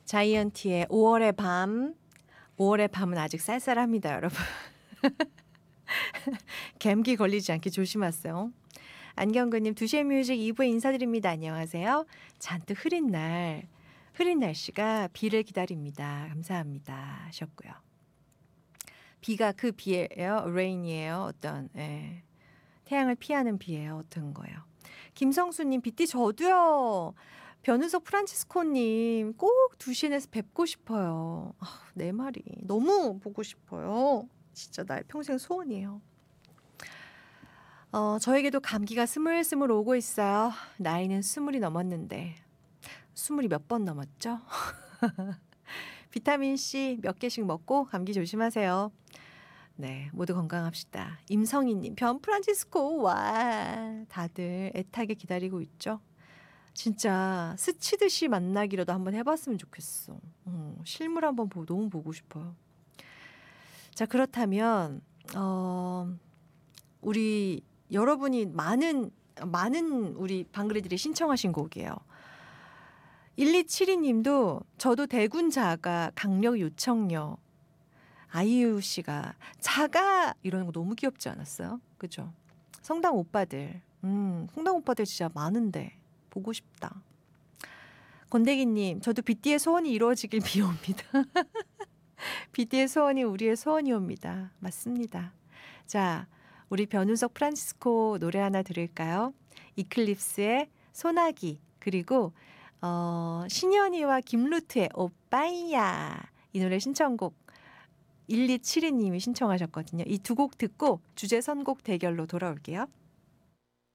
자이언티의 5월의 밤. 5월의 밤은 아직 쌀쌀합니다, 여러분. 감기 걸리지 않게 조심하세요. 안경근님 2시의 뮤직 2부에 인사드립니다. 안녕하세요. 잔뜩 흐린 날씨가 비를 기다립니다. 감사합니다 하셨고요. 비가 그 비예요? 레인이에요? 어떤 태양을 피하는 비예요? 어떤 거예요? 김성수님 비띠 저도요. 변은석 프란치스코님 꼭 2시에서 뵙고 싶어요. 내 말이 너무 보고 싶어요. 진짜 나의 평생 소원이에요. 저에게도 감기가 스물스물 오고 있어요. 나이는 20이 넘었는데 20이 몇 번 넘었죠? 비타민C 몇 개씩 먹고 감기 조심하세요. 네, 모두 건강합시다. 임성희님, 변 프란치스코 와 다들 애타게 기다리고 있죠. 진짜 스치듯이 만나기라도 한번 해봤으면 좋겠어. 실물 한번 너무 보고 싶어요. 자, 그렇다면 우리 여러분이 많은 우리 방글이들이 신청하신 곡이에요. 1272님도 저도 대군 자가 강력 요청녀 아이유 씨가 자가 이러는 거 너무 귀엽지 않았어요? 그죠? 성당 오빠들 진짜 많은데 보고 싶다. 건대기님 저도 빗디의 소원이 이루어지길 비옵니다. 빗디의 소원이 우리의 소원이옵니다. 맞습니다. 자, 우리 변은석 프란치스코 노래 하나 들을까요? 이클립스의 소나기 그리고 신현이와 김루트의 오빠야 이 노래 신청곡 1272님이 신청하셨거든요. 이 두 곡 듣고 주제 선곡 대결로 돌아올게요.